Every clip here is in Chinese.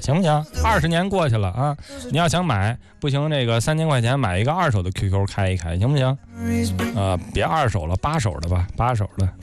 行不行？20年过去了啊，你要想买，不行，这个3000块钱买一个2手的 QQ 开一开，行不行？别2手了，8手的吧，8手的。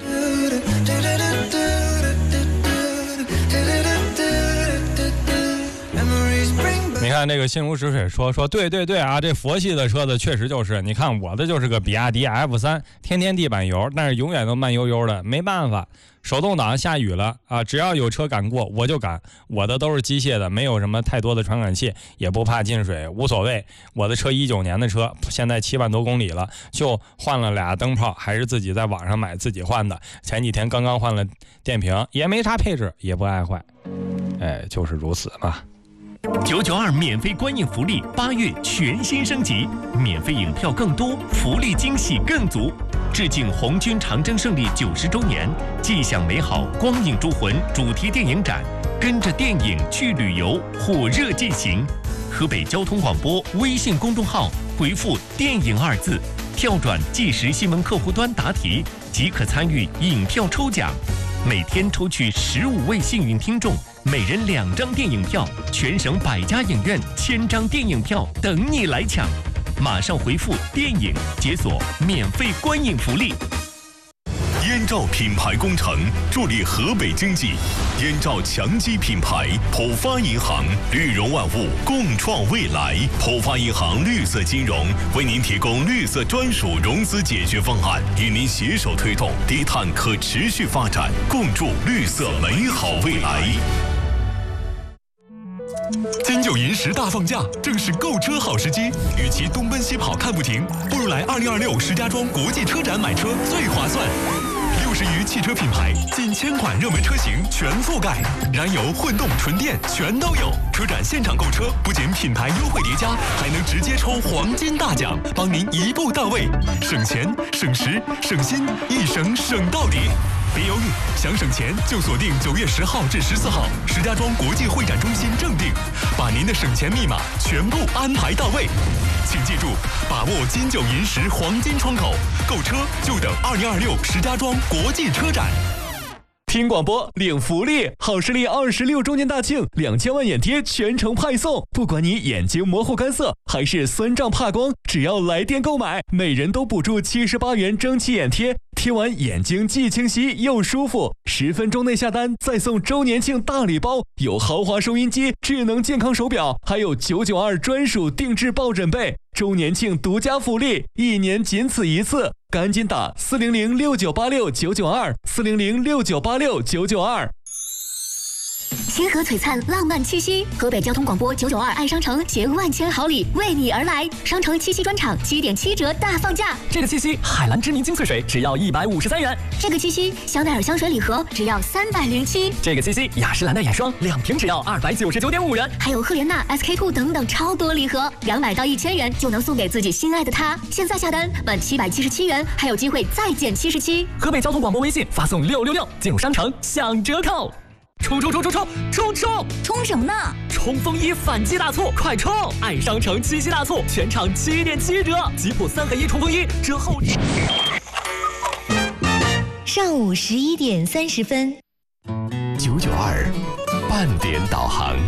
你看这个心如止水说对啊，这佛系的车子确实就是，你看我的就是个比亚迪 F3，天天地板油，但是永远都慢悠悠的，没办法。手动挡下雨了啊，只要有车敢过我就敢，我的都是机械的，没有什么太多的传感器，也不怕进水，无所谓。我的车19年的车，现在7万多公里了，就换了俩灯泡，还是自己在网上买自己换的。前几天刚刚换了电瓶，也没啥配置，也不爱坏，就是如此嘛。 992免费观影福利8月全新升级，免费影票更多，福利惊喜更足。致敬红军长征胜利90周年，既享美好光影诸魂主题电影展，跟着电影去旅游，火热进行。河北交通广播微信公众号回复“电影”2字，跳转即时新闻客户端答题，即可参与影票抽奖。每天抽取15位幸运听众，每人2张电影票，全省100家影院1000张电影票等你来抢。马上回复“电影”解锁免费观影福利。 燕赵品牌工程助力河北经济，燕赵强基品牌，浦发银行，绿融万物，共创未来。浦发银行绿色金融为您提供绿色专属融资解决方案，与您携手推动低碳可持续发展，共筑绿色美好未来。金九银10大放假，正是购车好时机。与其东奔西跑看不停，不如来2026石家庄国际车展买车最划算。60余汽车品牌，近1000款热门车型全覆盖，燃油、混动、纯电全都有。车展现场购车，不仅品牌优惠叠加，还能直接抽黄金大奖，帮您一步到位，省钱、省时、省心，一省省到底。别犹豫，想省钱就锁定9月10号至14号石家庄国际会展中心正定，把您的省钱密码全部安排到位。请记住，把握金九银10黄金窗口，购车就等2026石家庄国际车展。 听广播领福利，好视力26周年大庆，2000万眼贴全程派送。不管你眼睛模糊干涩还是酸胀怕光，只要来电购买，每人都补助78元蒸汽眼贴，贴完眼睛既清晰又舒服。10分钟内下单，再送周年庆大礼包，有豪华收音机、智能健康手表，还有992专属定制抱枕被。周年庆独家福利，1年仅此一次，赶紧打4006986-992，4006986-992。 星河璀璨，浪漫气息。河北交通广播992爱商城携万千好礼为你而来，商城七夕专场7.7折大放价。 这个七夕，海蓝之谜精粹水只要153元。 这个七夕，香奈儿香水礼盒只要307。 这个七夕，雅诗兰黛眼霜2瓶只要299.5元。 还有赫莲娜、SK-2等等超多礼盒，200到1000元就能送给自己心爱的他。现在下单满777元，还有机会再减77。 河北交通广播微信发送666，进入商城享折扣。冲！ 冲什么呢？ 冲锋衣反击大促，快冲！爱商城七夕大促，全场7.7折，吉普3合1冲锋衣折后。 上午11点30分。 992半点导航。